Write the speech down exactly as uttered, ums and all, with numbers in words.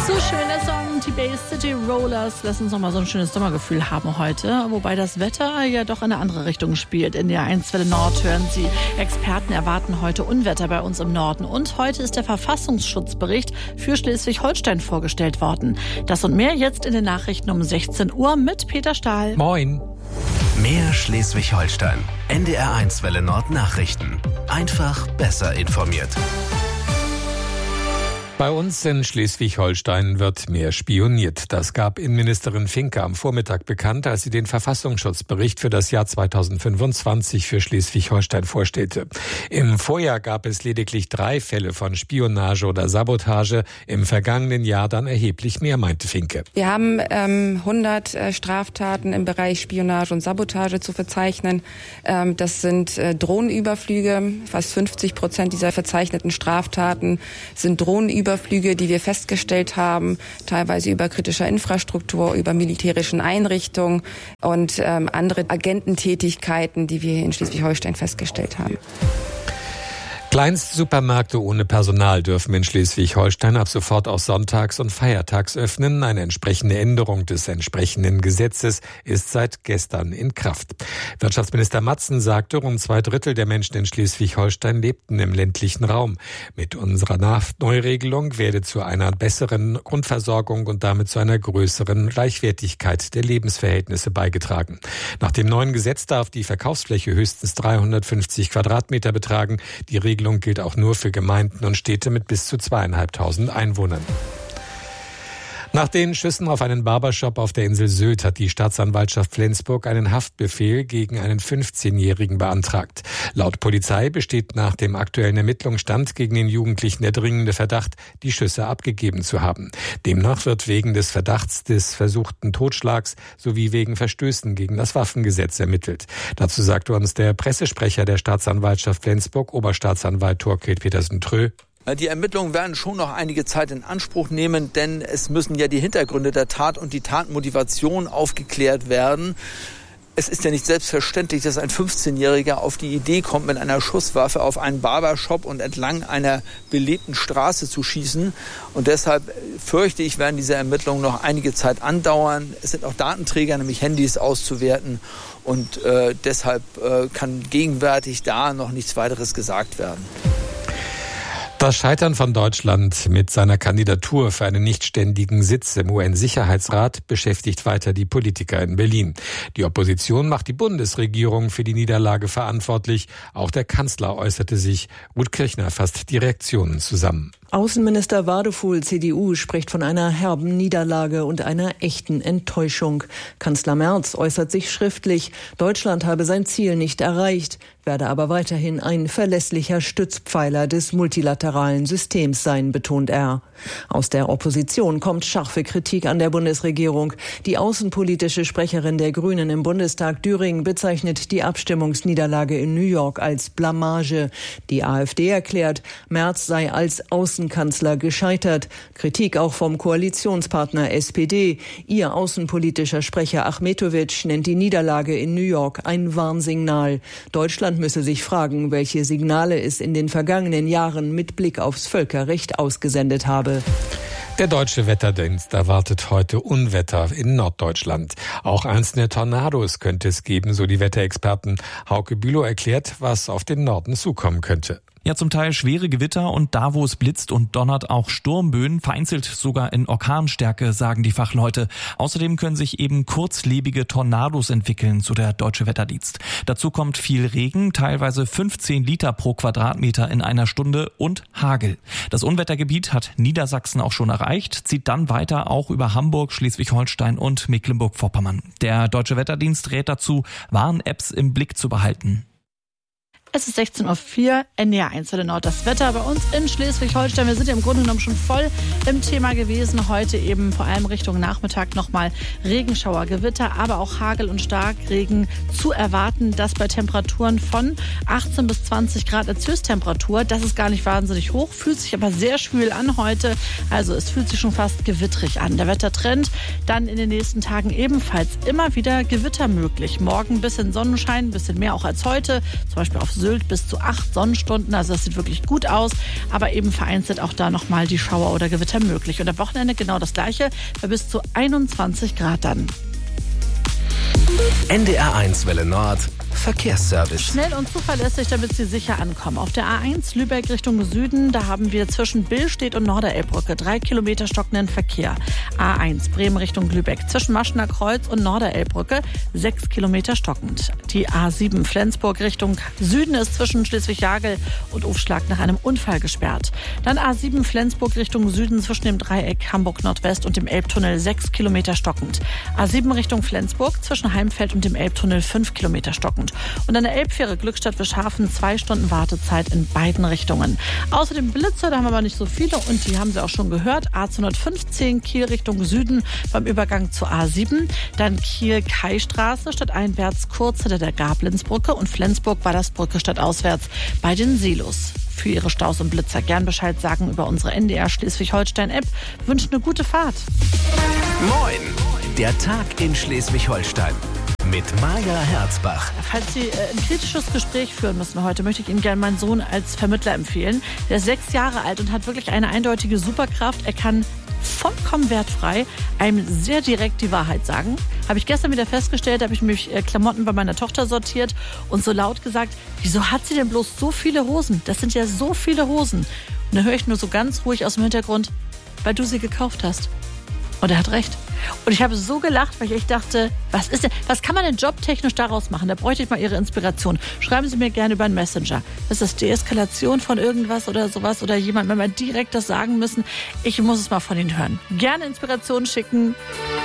So schön, der Song T-Bay City Rollers. Lass uns noch mal so ein schönes Sommergefühl haben heute. Wobei das Wetter ja doch in eine andere Richtung spielt. In der eins Welle Nord hören Sie, Experten erwarten heute Unwetter bei uns im Norden. Und heute ist der Verfassungsschutzbericht für Schleswig-Holstein vorgestellt worden. Das und mehr jetzt in den Nachrichten um sechzehn Uhr mit Peter Stahl. Moin. Mehr Schleswig-Holstein. N D R eins Welle Nord Nachrichten. Einfach besser informiert. Bei uns in Schleswig-Holstein wird mehr spioniert. Das gab Innenministerin Finke am Vormittag bekannt, als sie den Verfassungsschutzbericht für das Jahr zweitausendfünfundzwanzig für Schleswig-Holstein vorstellte. Im Vorjahr gab es lediglich drei Fälle von Spionage oder Sabotage, im vergangenen Jahr dann erheblich mehr, meinte Finke. Wir haben ähm, hundert äh, Straftaten im Bereich Spionage und Sabotage zu verzeichnen. Ähm, das sind äh, Drohnenüberflüge. Fast fünfzig Prozent dieser verzeichneten Straftaten sind Drohnenüberflüge. Überflüge, die wir festgestellt haben, teilweise über kritischer Infrastruktur, über militärischen Einrichtungen und ähm, andere Agententätigkeiten, die wir in Schleswig-Holstein festgestellt haben. Kleinstsupermärkte ohne Personal dürfen in Schleswig-Holstein ab sofort auch sonntags und feiertags öffnen. Eine entsprechende Änderung des entsprechenden Gesetzes ist seit gestern in Kraft. Wirtschaftsminister Matzen sagte, rund zwei Drittel der Menschen in Schleswig-Holstein lebten im ländlichen Raum. Mit unserer Neuregelung werde zu einer besseren Grundversorgung und damit zu einer größeren Gleichwertigkeit der Lebensverhältnisse beigetragen. Nach dem neuen Gesetz darf die Verkaufsfläche höchstens dreihundertfünfzig Quadratmeter betragen. Die Regelung gilt auch nur für Gemeinden und Städte mit bis zu zweieinhalbtausend Einwohnern. Nach den Schüssen auf einen Barbershop auf der Insel Sylt hat die Staatsanwaltschaft Flensburg einen Haftbefehl gegen einen fünfzehnjährigen beantragt. Laut Polizei besteht nach dem aktuellen Ermittlungsstand gegen den Jugendlichen der dringende Verdacht, die Schüsse abgegeben zu haben. Demnach wird wegen des Verdachts des versuchten Totschlags sowie wegen Verstößen gegen das Waffengesetz ermittelt. Dazu sagte uns der Pressesprecher der Staatsanwaltschaft Flensburg, Oberstaatsanwalt Thorkild Petersen-Trö: Die Ermittlungen werden schon noch einige Zeit in Anspruch nehmen, denn es müssen ja die Hintergründe der Tat und die Tatmotivation aufgeklärt werden. Es ist ja nicht selbstverständlich, dass ein fünfzehnjähriger auf die Idee kommt, mit einer Schusswaffe auf einen Barbershop und entlang einer belebten Straße zu schießen. Und deshalb fürchte ich, werden diese Ermittlungen noch einige Zeit andauern. Es sind auch Datenträger, nämlich Handys, auszuwerten. Und äh, deshalb äh, kann gegenwärtig da noch nichts weiteres gesagt werden. Das Scheitern von Deutschland mit seiner Kandidatur für einen nichtständigen Sitz im U N-Sicherheitsrat beschäftigt weiter die Politiker in Berlin. Die Opposition macht die Bundesregierung für die Niederlage verantwortlich. Auch der Kanzler äußerte sich. Ruth Kirchner fasst die Reaktionen zusammen. Außenminister Wadefuhl, C D U, spricht von einer herben Niederlage und einer echten Enttäuschung. Kanzler Merz äußert sich schriftlich, Deutschland habe sein Ziel nicht erreicht, werde aber weiterhin ein verlässlicher Stützpfeiler des multilateralen Systems sein, betont er. Aus der Opposition kommt scharfe Kritik an der Bundesregierung. Die außenpolitische Sprecherin der Grünen im Bundestag, Düring, bezeichnet die Abstimmungsniederlage in New York als Blamage. Die AfD erklärt, Merz sei als Außenkanzler gescheitert. Kritik auch vom Koalitionspartner S P D. Ihr außenpolitischer Sprecher Achmetovic nennt die Niederlage in New York ein Warnsignal. Deutschland müsse sich fragen, welche Signale es in den vergangenen Jahren mit Blick aufs Völkerrecht ausgesendet habe. Der Deutsche Wetterdienst erwartet heute Unwetter in Norddeutschland. Auch einzelne Tornados könnte es geben, so die Wetterexperten. Hauke Bülow erklärt, was auf den Norden zukommen könnte. Ja, zum Teil schwere Gewitter und da, wo es blitzt und donnert, auch Sturmböen, vereinzelt sogar in Orkanstärke, sagen die Fachleute. Außerdem können sich eben kurzlebige Tornados entwickeln, so der Deutsche Wetterdienst. Dazu kommt viel Regen, teilweise fünfzehn Liter pro Quadratmeter in einer Stunde und Hagel. Das Unwettergebiet hat Niedersachsen auch schon erreicht, zieht dann weiter auch über Hamburg, Schleswig-Holstein und Mecklenburg-Vorpommern. Der Deutsche Wetterdienst rät dazu, Warn-Apps im Blick zu behalten. Es ist sechzehn Uhr vier, N D R eins Welle Nord. Das Wetter bei uns in Schleswig-Holstein. Wir sind ja im Grunde genommen schon voll im Thema gewesen. Heute eben vor allem Richtung Nachmittag nochmal Regenschauer, Gewitter, aber auch Hagel und Starkregen zu erwarten. Das bei Temperaturen von achtzehn bis zwanzig Grad als Höchsttemperatur. Das ist gar nicht wahnsinnig hoch, fühlt sich aber sehr schwül an heute. Also es fühlt sich schon fast gewittrig an. Der Wettertrend dann in den nächsten Tagen ebenfalls immer wieder Gewitter möglich. Morgen ein bisschen Sonnenschein, ein bisschen mehr auch als heute. Zum Beispiel auf Sylt Sylt bis zu acht Sonnenstunden. Also das sieht wirklich gut aus, aber eben vereinzelt auch da nochmal die Schauer oder Gewitter möglich. Und am Wochenende genau das Gleiche, bei bis zu einundzwanzig Grad dann. N D R eins Welle Nord Verkehrsservice. Schnell und zuverlässig, damit Sie sicher ankommen. Auf der A eins Lübeck Richtung Süden, da haben wir zwischen Billstedt und Norderelbbrücke drei Kilometer stockenden Verkehr. A eins Bremen Richtung Lübeck zwischen Maschener Kreuz und Norderelbbrücke sechs Kilometer stockend. Die A sieben Flensburg Richtung Süden ist zwischen Schleswig-Jagel und Aufschlag nach einem Unfall gesperrt. Dann A sieben Flensburg Richtung Süden zwischen dem Dreieck Hamburg Nordwest und dem Elbtunnel sechs Kilometer stockend. A sieben Richtung Flensburg zwischen Heimfeld und dem Elbtunnel fünf Kilometer stockend. Und an der Elbfähre Glückstadt-Wischhafen zwei Stunden Wartezeit in beiden Richtungen. Außerdem Blitzer, da haben wir aber nicht so viele und die haben Sie auch schon gehört. A zweihundertfünfzehn Kiel Richtung Süden beim Übergang zur A sieben. Dann Kiel-Kai-Straße statt einwärts kurz hinter der Gablinsbrücke und Flensburg war das Brücke statt auswärts bei den Silos. Für Ihre Staus und Blitzer gern Bescheid sagen über unsere N D R Schleswig-Holstein-App. Wünschen eine gute Fahrt. Moin, der Tag in Schleswig-Holstein. Mit Maja Herzbach. Falls Sie äh, ein kritisches Gespräch führen müssen heute, möchte ich Ihnen gerne meinen Sohn als Vermittler empfehlen. Der ist sechs Jahre alt und hat wirklich eine eindeutige Superkraft. Er kann vollkommen wertfrei einem sehr direkt die Wahrheit sagen. Habe ich gestern wieder festgestellt, habe ich mich äh, Klamotten bei meiner Tochter sortiert und so laut gesagt, wieso hat sie denn bloß so viele Hosen? Das sind ja so viele Hosen. Und dann höre ich nur so ganz ruhig aus dem Hintergrund, weil du sie gekauft hast. Und er hat recht. Und ich habe so gelacht, weil ich echt dachte, was ist denn, was kann man denn jobtechnisch daraus machen? Da bräuchte ich mal Ihre Inspiration. Schreiben Sie mir gerne über einen Messenger. Ist das Deeskalation von irgendwas oder sowas? Oder jemand, wenn wir direkt das sagen müssen? Ich muss es mal von Ihnen hören. Gerne Inspiration schicken.